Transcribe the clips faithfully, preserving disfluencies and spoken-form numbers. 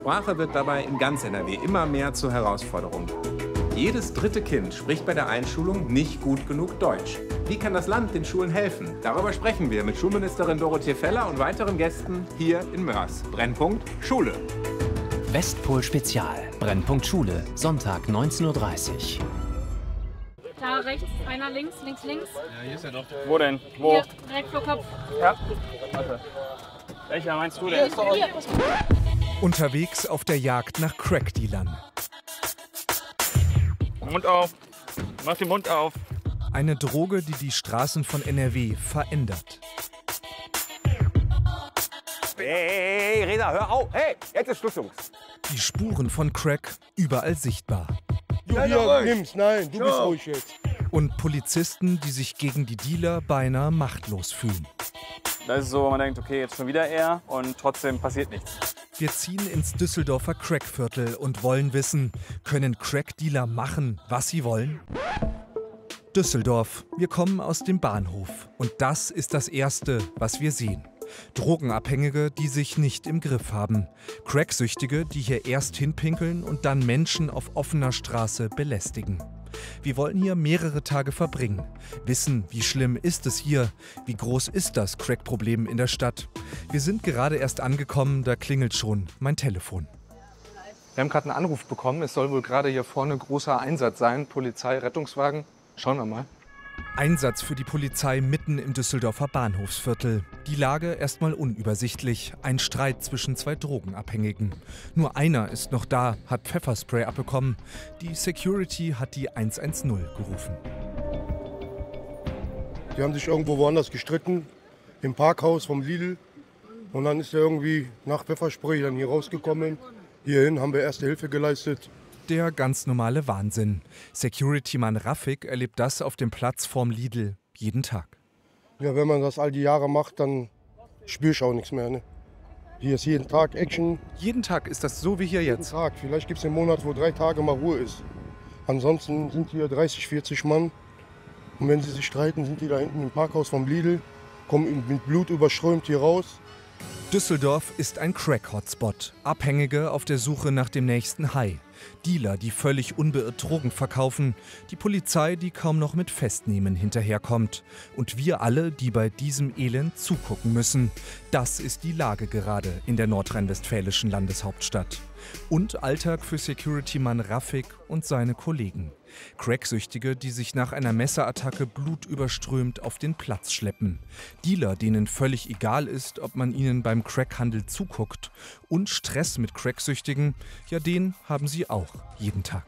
Sprache wird dabei in ganz N R W immer mehr zur Herausforderung. Jedes dritte Kind spricht bei der Einschulung nicht gut genug Deutsch. Wie kann das Land den Schulen helfen? Darüber sprechen wir mit Schulministerin Dorothee Feller und weiteren Gästen hier in Mörs. Brennpunkt Schule. Westpol Spezial. Brennpunkt Schule. Sonntag neunzehn Uhr dreißig. Da rechts, einer links, links, links. Ja, hier ist er doch. Wo denn? Wo? Hier, direkt vor Kopf. Ja. Warte. Welcher meinst du denn? Hier, hier. Unterwegs auf der Jagd nach Crack-Dealern. Mund auf. Mach den Mund auf. Eine Droge, die die Straßen von N R W verändert. Hey, Reda, hör auf. Hey, jetzt ist Schluss, Jungs. Die Spuren von Crack überall sichtbar. Du hier nimmst, nein, du bist ruhig jetzt. Und Polizisten, die sich gegen die Dealer beinahe machtlos fühlen. Das ist so, man denkt, okay, jetzt schon wieder er und trotzdem passiert nichts. Wir ziehen ins Düsseldorfer Crackviertel und wollen wissen, können Crack-Dealer machen, was sie wollen? Düsseldorf, wir kommen aus dem Bahnhof. Und das ist das Erste, was wir sehen. Drogenabhängige, die sich nicht im Griff haben. Cracksüchtige, die hier erst hinpinkeln und dann Menschen auf offener Straße belästigen. Wir wollen hier mehrere Tage verbringen. Wissen, wie schlimm ist es hier? Wie groß ist das Crack-Problem in der Stadt? Wir sind gerade erst angekommen, da klingelt schon mein Telefon. Wir haben gerade einen Anruf bekommen. Es soll wohl gerade hier vorne großer Einsatz sein. Polizei, Rettungswagen. Schauen wir mal. Einsatz für die Polizei mitten im Düsseldorfer Bahnhofsviertel. Die Lage erstmal unübersichtlich. Ein Streit zwischen zwei Drogenabhängigen. Nur einer ist noch da, hat Pfefferspray abbekommen. Die Security hat die eins eins null gerufen. Die haben sich irgendwo woanders gestritten, im Parkhaus vom Lidl. Und dann ist er irgendwie nach Pfefferspray dann hier rausgekommen. Hierhin haben wir erste Hilfe geleistet. Der ganz normale Wahnsinn. Security-Mann Rafik erlebt das auf dem Platz vorm Lidl jeden Tag. Ja, wenn man das all die Jahre macht, dann spüre ich auch nichts mehr. Ne? Hier ist jeden Tag Action. Jeden Tag ist das so wie hier Jeden jetzt? Tag. Vielleicht gibt es einen Monat, wo drei Tage mal Ruhe ist. Ansonsten sind hier dreißig, vierzig Mann. Und wenn sie sich streiten, sind die da hinten im Parkhaus vom Lidl, kommen mit Blut überströmt hier raus. Düsseldorf ist ein Crack-Hotspot. Abhängige auf der Suche nach dem nächsten High. Dealer, die völlig unbeirrt Drogen verkaufen. Die Polizei, die kaum noch mit Festnehmen hinterherkommt. Und wir alle, die bei diesem Elend zugucken müssen. Das ist die Lage gerade in der nordrhein-westfälischen Landeshauptstadt. Und Alltag für Security-Mann Rafik und seine Kollegen. Cracksüchtige, die sich nach einer Messerattacke blutüberströmt auf den Platz schleppen. Dealer, denen völlig egal ist, ob man ihnen beim Crackhandel zuguckt. Und Stress mit Cracksüchtigen, ja, den haben sie auch jeden Tag.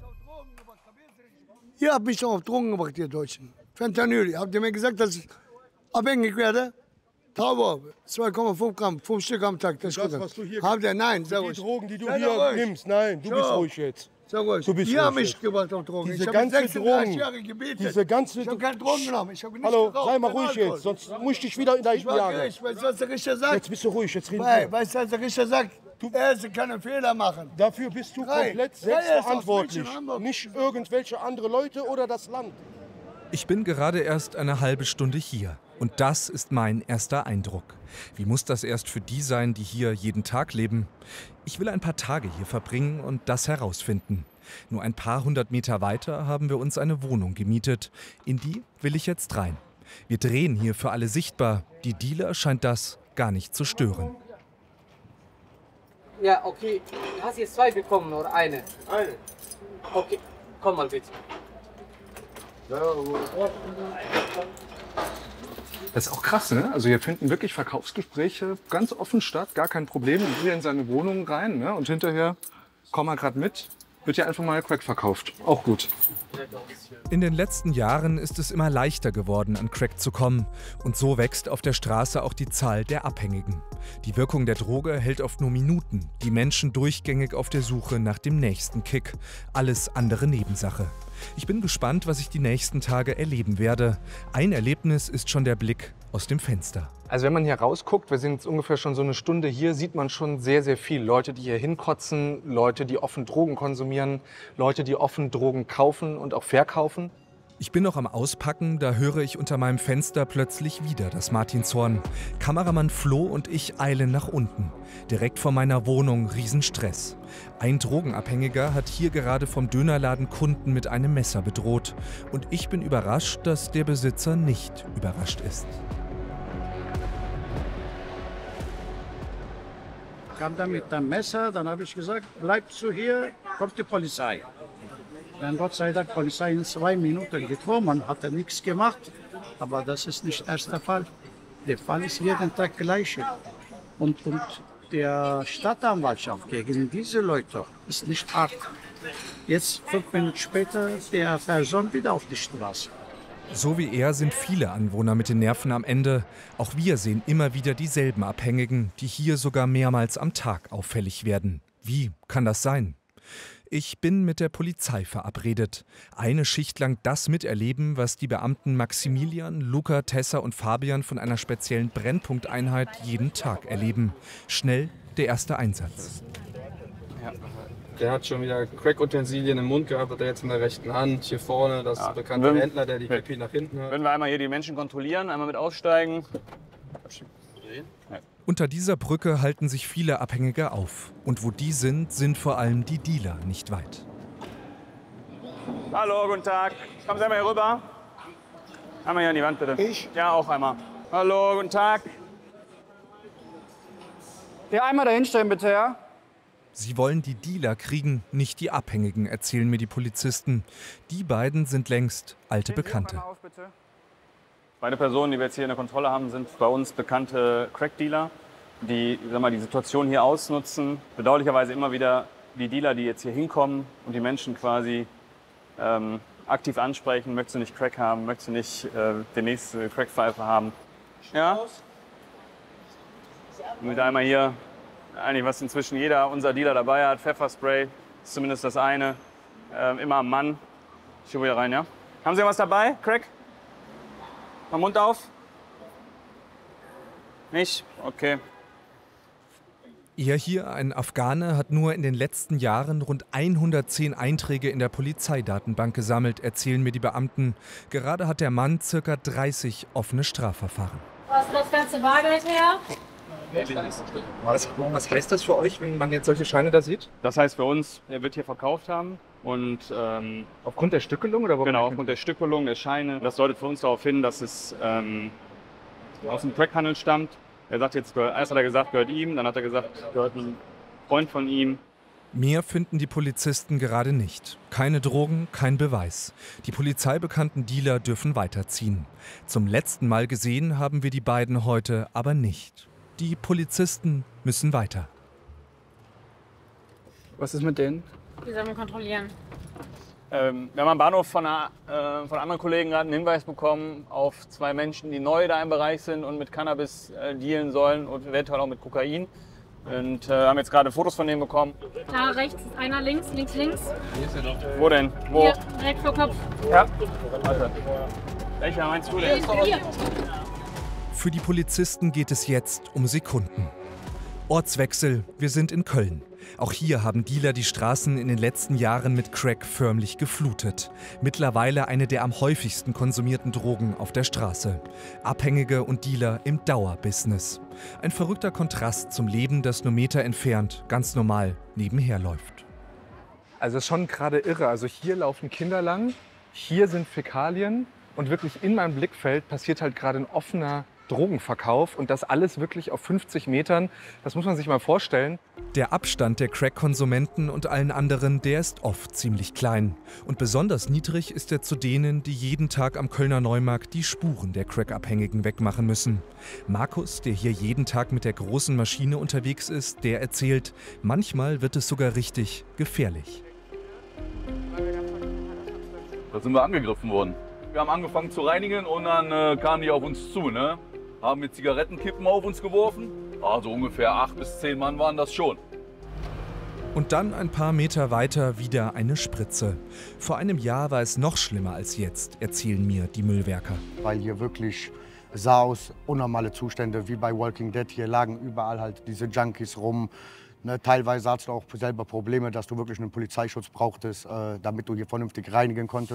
Ihr habt mich schon auf Drogen gebracht, ihr Deutschen. Fentanyl. Habt ihr mir gesagt, dass ich abhängig werde? Taube, zwei Komma fünf Gramm, fünf Stück am Tag. Das, das was du hier Habt ihr? Nein, sag die ruhig. Drogen, die du Sei hier ruhig. nimmst, nein, du Schau. bist ruhig jetzt. Sag ruhig. Du bist Ihr habt ruhig mich jetzt. gebracht auf Drogen. Diese ich habe ganze sechsunddreißig Drogen, Jahre gebetet. diese ganze ich habe keine Drogen genommen. Ich habe nicht Hallo, geraucht, sei mal kein ruhig Alkohol. jetzt, sonst muss ich dich wieder in der Ich Hinten war jagen. gleich, weißt du, was der Richter sagt? Jetzt bist du ruhig, jetzt reden Weil, wir. weißt du, was der Richter sagt? Du wirst keine Fehler machen. Dafür bist du Drei. komplett Drei ist aus selbstverantwortlich, München, Hamburg. nicht irgendwelche andere Leute oder das Land. Ich bin gerade erst eine halbe Stunde hier. Und das ist mein erster Eindruck. Wie muss das erst für die sein, die hier jeden Tag leben? Ich will ein paar Tage hier verbringen und das herausfinden. Nur ein paar hundert Meter weiter haben wir uns eine Wohnung gemietet. In die will ich jetzt rein. Wir drehen hier für alle sichtbar. Die Dealer scheint das gar nicht zu stören. Ja, okay. Du hast jetzt zwei bekommen oder eine? Eine. Okay, komm mal bitte. Das ist auch krass, ne? Also hier finden wirklich Verkaufsgespräche ganz offen statt, gar kein Problem. Und hier in seine Wohnung rein, ne? Und hinterher, komm mal gerade mit, wird hier einfach mal Crack verkauft. Auch gut. In den letzten Jahren ist es immer leichter geworden, an Crack zu kommen. Und so wächst auf der Straße auch die Zahl der Abhängigen. Die Wirkung der Droge hält oft nur Minuten. Die Menschen durchgängig auf der Suche nach dem nächsten Kick. Alles andere Nebensache. Ich bin gespannt, was ich die nächsten Tage erleben werde. Ein Erlebnis ist schon der Blick aus dem Fenster. Also wenn man hier rausguckt, wir sind jetzt ungefähr schon so eine Stunde hier, sieht man schon sehr, sehr viel. Leute, die hier hinkotzen, Leute, die offen Drogen konsumieren, Leute, die offen Drogen kaufen und auch verkaufen. Ich bin noch am Auspacken, da höre ich unter meinem Fenster plötzlich wieder das Martinshorn. Kameramann Flo und ich eilen nach unten. Direkt vor meiner Wohnung Riesenstress. Ein Drogenabhängiger hat hier gerade vom Dönerladen Kunden mit einem Messer bedroht. Und ich bin überrascht, dass der Besitzer nicht überrascht ist. Kam dann mit dem Messer, dann habe ich gesagt, bleib du hier, kommt die Polizei. Dann Gott sei Dank, Polizei in zwei Minuten gekommen, hat er nichts gemacht. Aber das ist nicht der erste Fall. Der Fall ist jeden Tag gleich. Und, und der Stadtanwaltschaft gegen diese Leute ist nicht hart. Jetzt, fünf Minuten später, der Person wieder auf die Straße. So wie er sind viele Anwohner mit den Nerven am Ende. Auch wir sehen immer wieder dieselben Abhängigen, die hier sogar mehrmals am Tag auffällig werden. Wie kann das sein? Ich bin mit der Polizei verabredet. Eine Schicht lang das miterleben, was die Beamten Maximilian, Luca, Tessa und Fabian von einer speziellen Brennpunkteinheit jeden Tag erleben. Schnell der erste Einsatz. Ja. Der hat schon wieder Crack-Utensilien im Mund gehabt, hat er jetzt in der rechten Hand. Hier vorne, das ja. bekannte Würden, Händler, der die Papier nach hinten hat. Würden wir einmal hier die Menschen kontrollieren, einmal mit aussteigen. Ja. Unter dieser Brücke halten sich viele Abhängige auf. Und wo die sind, sind vor allem die Dealer nicht weit. Hallo, guten Tag. Kommen Sie einmal hier rüber. Einmal hier an die Wand, bitte. Ich? Ja, auch einmal. Hallo, guten Tag. Ja, einmal dahin stellen, bitte, ja? Sie wollen die Dealer kriegen, nicht die Abhängigen, erzählen mir die Polizisten. Die beiden sind längst alte Bekannte. Auf, bitte. Beide Personen, die wir jetzt hier in der Kontrolle haben, sind bei uns bekannte Crack-Dealer, die sag mal, die Situation hier ausnutzen. Bedauerlicherweise immer wieder die Dealer, die jetzt hier hinkommen und die Menschen quasi ähm, aktiv ansprechen. Möchtest du nicht Crack haben? Möchtest du nicht äh, die nächste Crack-Pfeife haben? Ja? Und mit einmal hier, eigentlich was inzwischen jeder unser Dealer dabei hat, Pfefferspray, ist zumindest das eine, ähm, immer am Mann. Ich schiebe wieder rein, ja? Haben Sie was dabei, Crack? Mal Mund auf. Nicht? Okay. Er hier, ein Afghane, hat nur in den letzten Jahren rund hundertzehn Einträge in der Polizeidatenbank gesammelt, erzählen mir die Beamten. Gerade hat der Mann ca. dreißig offene Strafverfahren. Was ist das ganze Bargeld her? Was, was heißt das für euch, wenn man jetzt solche Scheine da sieht? Das heißt für uns, er wird hier verkauft haben. Und, ähm, aufgrund der Stückelung? Oder genau, aufgrund der Stückelung, der Scheine. Das deutet für uns darauf hin, dass es ähm, aus dem Crackhandel stammt. Er sagt jetzt, erst hat er gesagt, gehört ihm, dann hat er gesagt, gehört ein Freund von ihm. Mehr finden die Polizisten gerade nicht. Keine Drogen, kein Beweis. Die polizeibekannten Dealer dürfen weiterziehen. Zum letzten Mal gesehen haben wir die beiden heute aber nicht. Die Polizisten müssen weiter. Was ist mit denen? Die sollen wir kontrollieren. Ähm, wir haben am Bahnhof von, einer, äh, von anderen Kollegen gerade einen Hinweis bekommen auf zwei Menschen, die neu da im Bereich sind und mit Cannabis äh, dealen sollen und eventuell auch mit Kokain. Und äh, haben jetzt gerade Fotos von denen bekommen. Da rechts ist einer, links, links, links. Wo denn? Wo? Hier, direkt vor Kopf. Ja. Warte. Welcher meinst du denn? Hier. Für die Polizisten geht es jetzt um Sekunden. Ortswechsel, wir sind in Köln. Auch hier haben Dealer die Straßen in den letzten Jahren mit Crack förmlich geflutet. Mittlerweile eine der am häufigsten konsumierten Drogen auf der Straße. Abhängige und Dealer im Dauerbusiness. Ein verrückter Kontrast zum Leben, das nur Meter entfernt ganz normal nebenher läuft. Also es ist schon gerade irre. Also hier laufen Kinder lang, hier sind Fäkalien und wirklich in meinem Blickfeld passiert halt gerade ein offener Drogenverkauf und das alles wirklich auf fünfzig Metern. Das muss man sich mal vorstellen. Der Abstand der Crack-Konsumenten und allen anderen, der ist oft ziemlich klein. Und besonders niedrig ist er zu denen, die jeden Tag am Kölner Neumarkt die Spuren der Crack-Abhängigen wegmachen müssen. Markus, der hier jeden Tag mit der großen Maschine unterwegs ist, der erzählt, manchmal wird es sogar richtig gefährlich. Da sind wir angegriffen worden. Wir haben angefangen zu reinigen und dann äh, kamen die auf uns zu, ne? Haben mit Zigarettenkippen auf uns geworfen. Also ungefähr acht bis zehn Mann waren das schon. Und dann ein paar Meter weiter wieder eine Spritze. Vor einem Jahr war es noch schlimmer als jetzt, erzählen mir die Müllwerker. Weil hier wirklich sah aus, unnormale Zustände, wie bei Walking Dead. Hier lagen überall halt diese Junkies rum. Ne, teilweise hattest du auch selber Probleme, dass du wirklich einen Polizeischutz brauchtest, äh, damit du hier vernünftig reinigen konntest.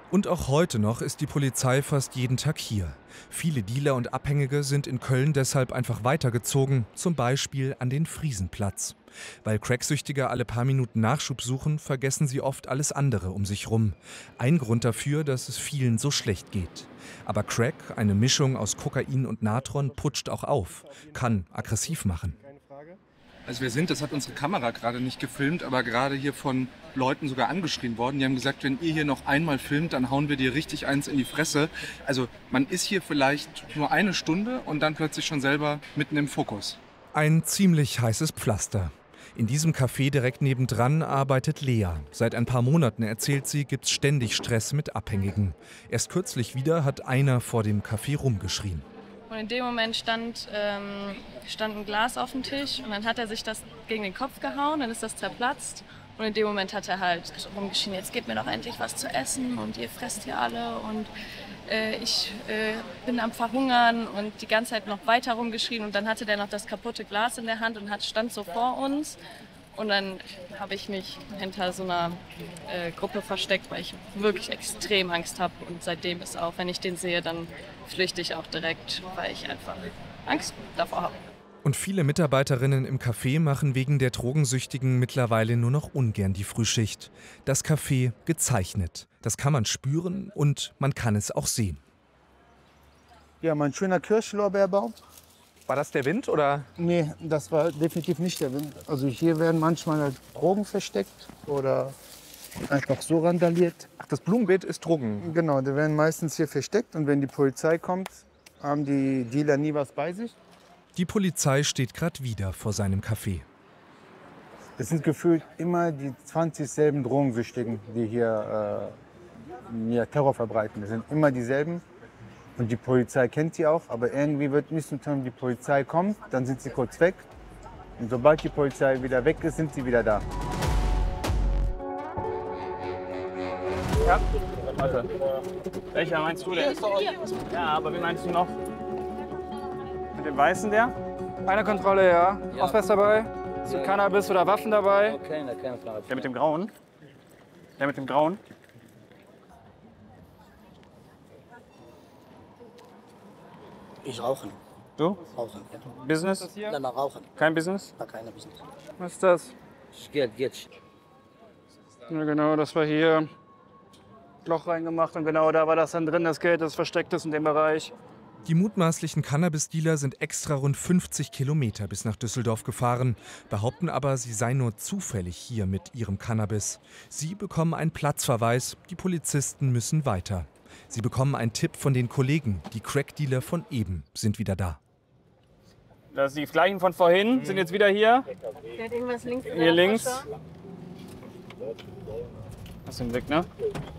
Und auch heute noch ist die Polizei fast jeden Tag hier. Viele Dealer und Abhängige sind in Köln deshalb einfach weitergezogen, zum Beispiel an den Friesenplatz. Weil Cracksüchtige alle paar Minuten Nachschub suchen, vergessen sie oft alles andere um sich rum. Ein Grund dafür, dass es vielen so schlecht geht. Aber Crack, eine Mischung aus Kokain und Natron, putscht auch auf, kann aggressiv machen. Also wir sind, das hat unsere Kamera gerade nicht gefilmt, aber gerade hier von Leuten sogar angeschrien worden. Die haben gesagt, wenn ihr hier noch einmal filmt, dann hauen wir dir richtig eins in die Fresse. Also man ist hier vielleicht nur eine Stunde und dann plötzlich schon selber mitten im Fokus. Ein ziemlich heißes Pflaster. In diesem Café direkt nebendran arbeitet Lea. Seit ein paar Monaten, erzählt sie, gibt's ständig Stress mit Abhängigen. Erst kürzlich wieder hat einer vor dem Café rumgeschrien. Und in dem Moment stand, ähm, stand ein Glas auf dem Tisch und dann hat er sich das gegen den Kopf gehauen, dann ist das zerplatzt. Und in dem Moment hat er halt rumgeschrien, jetzt gebt mir doch endlich was zu essen und ihr fresst hier alle und äh, ich äh, bin am Verhungern und die ganze Zeit noch weiter rumgeschrien. Und dann hatte der noch das kaputte Glas in der Hand und hat, stand so vor uns. Und dann habe ich mich hinter so einer äh, Gruppe versteckt, weil ich wirklich extrem Angst habe. Und seitdem ist auch, wenn ich den sehe, dann flüchte ich auch direkt, weil ich einfach Angst davor habe. Und viele Mitarbeiterinnen im Café machen wegen der Drogensüchtigen mittlerweile nur noch ungern die Frühschicht. Das Café gezeichnet. Das kann man spüren und man kann es auch sehen. Ja, mein schöner Kirschlorbeerbaum. War das der Wind oder? Nee, das war definitiv nicht der Wind. Also hier werden manchmal halt Drogen versteckt oder einfach so randaliert. Ach, das Blumenbeet ist Drogen? Genau, die werden meistens hier versteckt und wenn die Polizei kommt, haben die Dealer nie was bei sich. Die Polizei steht gerade wieder vor seinem Café. Es sind gefühlt immer die zwanzig selben Drogensüchtigen, die hier äh, ja, Terror verbreiten. Das sind immer dieselben. Und die Polizei kennt sie auch, aber irgendwie wird nicht so, wenn die Polizei kommt, dann sind sie kurz weg. Und sobald die Polizei wieder weg ist, sind sie wieder da. Ja, warte. Welcher meinst du denn? Ja, aber wie meinst du noch? Mit dem Weißen der? Eine Kontrolle, ja. ja. Ausweis dabei? Ja. Cannabis oder Waffen dabei? Okay, der mit dem Grauen? Der mit dem Grauen? Ich rauche. Du? Rauchen. Business? Nein, mal rauchen. Kein Business? War keine Business. Was ist das? Geld, Geld. Ja, genau, das war hier. Loch reingemacht und genau da war das dann drin, das Geld, das versteckt ist in dem Bereich. Die mutmaßlichen Cannabis-Dealer sind extra rund fünfzig Kilometer bis nach Düsseldorf gefahren, behaupten aber, sie seien nur zufällig hier mit ihrem Cannabis. Sie bekommen einen Platzverweis, die Polizisten müssen weiter. Sie bekommen einen Tipp von den Kollegen, die Crack-Dealer von eben sind wieder da. Das sind die gleichen von vorhin, sind jetzt wieder hier. Der hat irgendwas links. Hier links. Das sind weg, ne?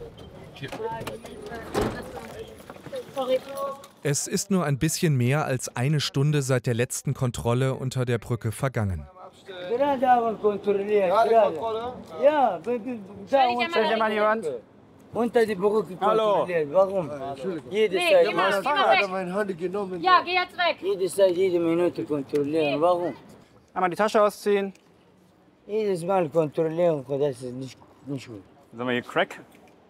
Es ist nur ein bisschen mehr als eine Stunde seit der letzten Kontrolle unter der Brücke vergangen. Gerade kontrolliert. Ja, stell dir mal die Wand. Unter die Brücke kontrolliert. Warum? Jede nee, Zeit. Geh mal, geh mal weg. Meine Hand genommen. Ja, geh jetzt weg. Jede Zeit, jede Minute kontrollieren. Warum? Einmal die Tasche ausziehen. Jedes Mal kontrollieren, das ist nicht, nicht gut. Sagen wir hier Crack.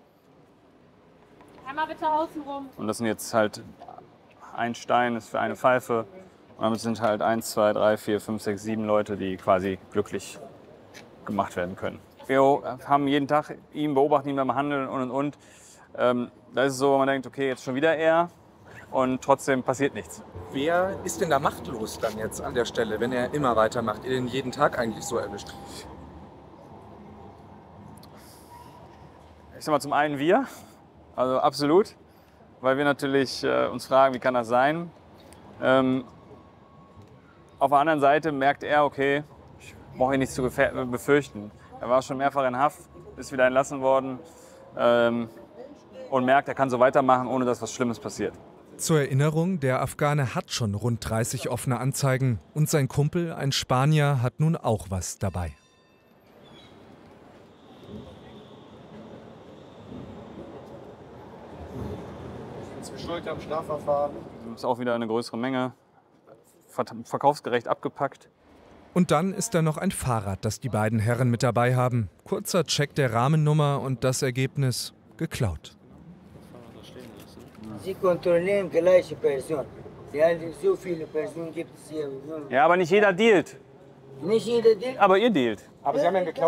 Einmal bitte außen rum. Und das sind jetzt halt ein Stein ist für eine Pfeife. Und damit sind halt eins, zwei, drei, vier, fünf, sechs, sieben Leute, die quasi glücklich gemacht werden können. Wir haben jeden Tag ihn, beobachten ihn beim Handeln und und und. Ähm, da ist es so, man denkt, okay, jetzt schon wieder er und trotzdem passiert nichts. Wer ist denn da machtlos dann jetzt an der Stelle, wenn er immer weitermacht, ihr den jeden Tag eigentlich so erwischt? Ich sag mal zum einen wir, also absolut, weil wir natürlich äh, uns fragen, wie kann das sein? Ähm, auf der anderen Seite merkt er, okay, ich brauche ihn nicht zu befürchten. Er war schon mehrfach in Haft, ist wieder entlassen worden ähm, und merkt, er kann so weitermachen, ohne dass was Schlimmes passiert. Zur Erinnerung, der Afghane hat schon rund dreißig offene Anzeigen und sein Kumpel, ein Spanier, hat nun auch was dabei. Schuld am Strafverfahren. Das ist auch wieder eine größere Menge, verkaufsgerecht abgepackt. Und dann ist da noch ein Fahrrad, das die beiden Herren mit dabei haben. Kurzer Check der Rahmennummer und das Ergebnis geklaut. Sie kontrollieren die gleiche Person. Sie haben so viele Personen gibt es hier. Ja, aber nicht jeder dealt. Nicht jeder dealt? Aber ihr dealt. Aber Sie haben ja geklaut.